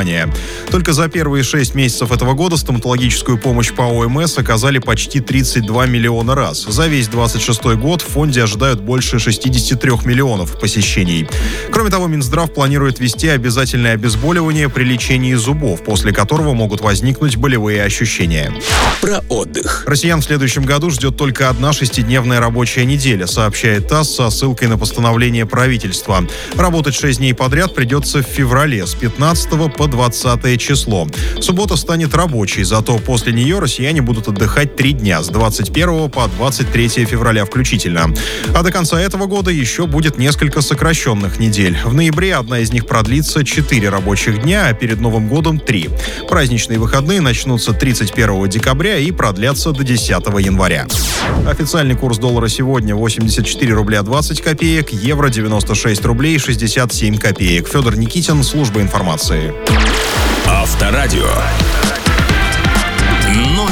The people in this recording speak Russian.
оборудования. Только за первые 6 месяцев этого года стоматологическую помощь по ОМС оказали почти 32 миллиона раз. За весь 26 год в фонде ожидают больше 63 миллионов посещений. Кроме того, Минздрав планирует ввести обязательное обезболивание при лечении зубов, после которого могут возникнуть болевые ощущения. Про отдых. Россиян в следующем году ждет только одна 6-дневная рабочая неделя, сообщает ТАСС со ссылкой на постановление правительства. Работать 6 дней подряд придется в феврале с 15 по 20 число. Суббота станет рабочей, зато после нее россияне будут отдыхать 3 дня с 21 по 23 февраля включительно. А до конца этого года еще будет несколько сокращенных недель. В ноябре одна из них продлится 4 рабочих дня, а перед Новым годом 3. Праздничные выходные начнутся 31 декабря и продлятся до 10 января. Официальный курс доллара сегодня 84 рубля 20 копеек, евро 96 рублей 67 копеек. Федор Никитин, служба информации. Авторадио.